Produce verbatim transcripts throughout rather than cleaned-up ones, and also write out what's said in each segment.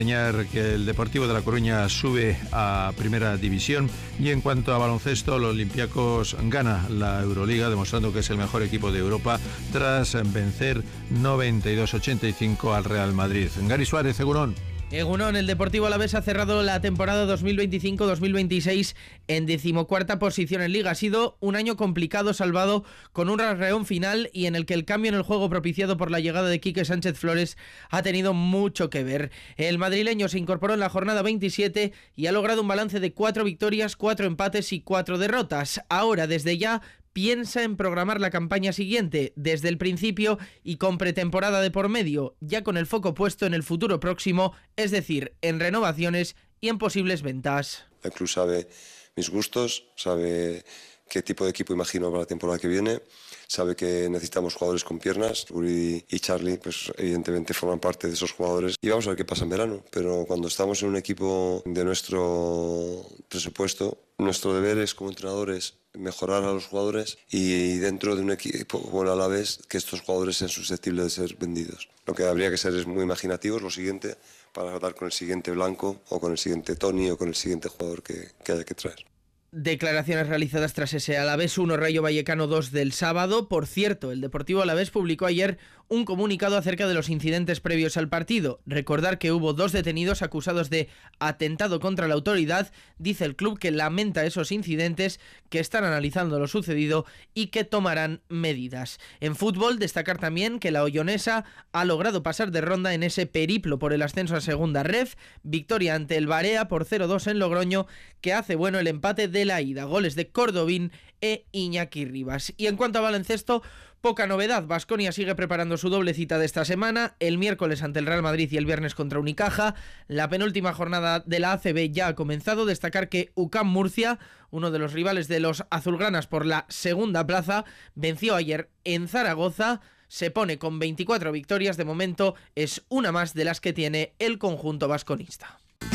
Enseñar que el Deportivo de La Coruña sube a Primera División. Y en cuanto a baloncesto, los Olympiacos gana la Euroliga, demostrando que es el mejor equipo de Europa tras vencer noventa y dos a ochenta y cinco al Real Madrid. Gary Suárez, Egunon. Egunon, el Deportivo Alavés ha cerrado la temporada dos mil veinticinco dos mil veintiséis en decimocuarta posición en Liga. Ha sido un año complicado, salvado con un rasreón final y en el que el cambio en el juego propiciado por la llegada de Quique Sánchez Flores ha tenido mucho que ver. El madrileño se incorporó en la jornada veintisiete y ha logrado un balance de cuatro victorias, cuatro empates y cuatro derrotas. Ahora, desde ya, piensa en programar la campaña siguiente desde el principio y con pretemporada de por medio, ya con el foco puesto en el futuro próximo, es decir, en renovaciones y en posibles ventas. El club sabe mis gustos, sabe qué tipo de equipo imagino para la temporada que viene, sabe que necesitamos jugadores con piernas. Uri y Charlie, pues evidentemente forman parte de esos jugadores y vamos a ver qué pasa en verano. Pero cuando estamos en un equipo de nuestro presupuesto, nuestro deber es como entrenadores mejorar a los jugadores y dentro de un equipo como el Alavés que estos jugadores sean susceptibles de ser vendidos. Lo que habría que ser es muy imaginativos, lo siguiente, para dar con el siguiente Blanco o con el siguiente Tony o con el siguiente jugador que, que haya que traer. Declaraciones realizadas tras ese Alavés uno Rayo Vallecano dos del sábado. Por cierto, el Deportivo Alavés publicó ayer un comunicado acerca de los incidentes previos al partido. Recordar que hubo dos detenidos acusados de atentado contra la autoridad. Dice el club que lamenta esos incidentes, que están analizando lo sucedido y que tomarán medidas. En fútbol, destacar también que la Ollonesa ha logrado pasar de ronda en ese periplo por el ascenso a segunda ref. Victoria ante el Barea por cero dos en Logroño, que hace bueno el empate de la ida. Goles de Cordobín e Iñaki Rivas. Y en cuanto a baloncesto, poca novedad. Baskonia sigue preparando su doble cita de esta semana, el miércoles ante el Real Madrid y el viernes contra Unicaja. La penúltima jornada de la A C B ya ha comenzado. Destacar que U C A M Murcia, uno de los rivales de los azulgranas por la segunda plaza, venció ayer en Zaragoza. Se pone con veinticuatro victorias. De momento es una más de las que tiene el conjunto vasconista.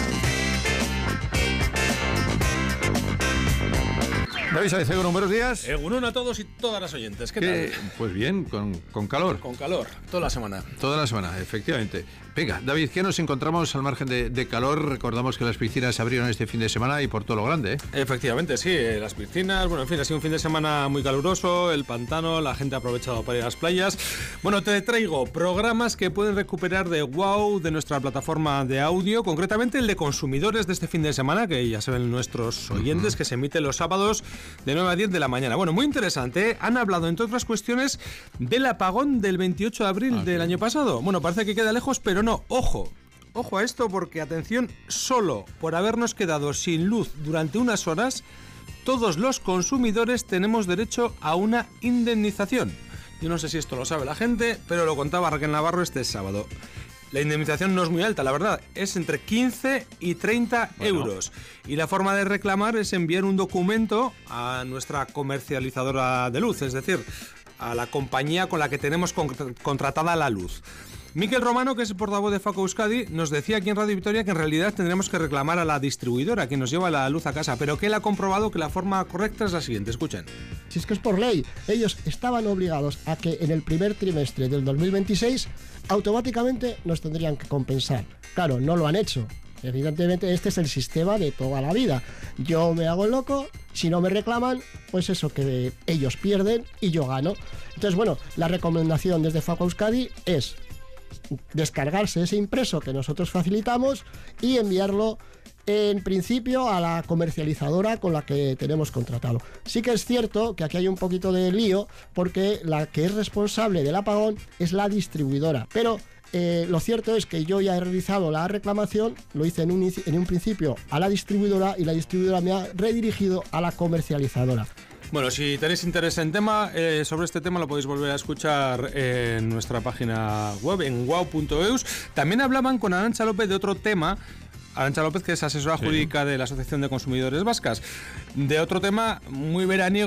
David Sáez, Egunon, buenos días. Egunon a todos y todas las oyentes. ¿Qué, ¿Qué tal? Pues bien, con, con calor. Con calor, toda la semana. Toda la semana, efectivamente. Venga, David, ¿qué nos encontramos al margen de, de calor? Recordamos que las piscinas se abrieron este fin de semana y por todo lo grande, ¿eh? Efectivamente, sí, las piscinas, bueno, en fin, ha sido un fin de semana muy caluroso, el pantano, la gente ha aprovechado para ir a las playas. Bueno, te traigo programas que pueden recuperar de WOW, de nuestra plataforma de audio, concretamente el de consumidores de este fin de semana, que ya saben nuestros oyentes, uh-huh. que se emite los sábados de nueve a diez de la mañana. Bueno, muy interesante, ¿eh? Han hablado, entre otras cuestiones, del apagón del veintiocho de abril okay. del año pasado. Bueno, parece que queda lejos, pero no, ojo, ojo a esto porque, atención, solo por habernos quedado sin luz durante unas horas, todos los consumidores tenemos derecho a una indemnización. Yo no sé si esto lo sabe la gente, pero lo contaba Raquel Navarro este sábado. La indemnización no es muy alta, la verdad, es entre quince y treinta bueno. euros. Y la forma de reclamar es enviar un documento a nuestra comercializadora de luz, es decir, a la compañía con la que tenemos contratada la luz. Miquel Romano, que es el portavoz de Faco Euskadi, nos decía aquí en Radio Vitoria que en realidad tendremos que reclamar a la distribuidora que nos lleva la luz a casa, pero que él ha comprobado que la forma correcta es la siguiente. Escuchen. Si es que es por ley, ellos estaban obligados a que en el primer trimestre del dos mil veintiséis automáticamente nos tendrían que compensar. Claro, no lo han hecho. Evidentemente este es el sistema de toda la vida. Yo me hago el loco, si no me reclaman, pues eso, que ellos pierden y yo gano. Entonces, bueno, la recomendación desde Faco Euskadi es descargarse ese impreso que nosotros facilitamos y enviarlo en principio a la comercializadora con la que tenemos contratado. Sí que es cierto que aquí hay un poquito de lío porque la que es responsable del apagón es la distribuidora, pero eh, lo cierto es que yo ya he realizado la reclamación, lo hice en un, en un principio a la distribuidora y la distribuidora me ha redirigido a la comercializadora. Bueno, si tenéis interés en tema, eh, sobre este tema lo podéis volver a escuchar en nuestra página web, en wow punto eus. También hablaban con Arantxa López de otro tema. Arantxa López, que es asesora sí. jurídica de la Asociación de Consumidores Vascas. De otro tema muy veraniego.